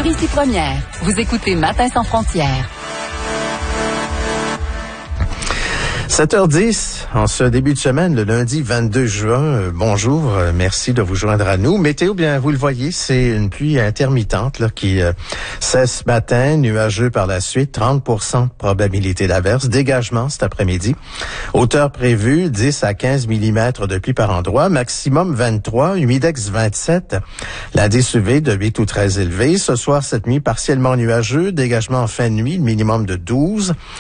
Ici Première. Vous écoutez Matin sans frontières. 7h10, en ce début de semaine, le lundi 22 juin. Bonjour, merci de vous joindre à nous. Météo, bien, vous le voyez, c'est une pluie intermittente là, qui cesse ce matin, nuageux par la suite, 30% de probabilité d'averse, dégagement cet après-midi. Hauteur prévue, 10 à 15 mm de pluie par endroit, maximum 23, humidex 27, l'indice UV de 8 ou 13 élevé. Ce soir, cette nuit, partiellement nuageux, dégagement en fin de nuit, minimum de 12.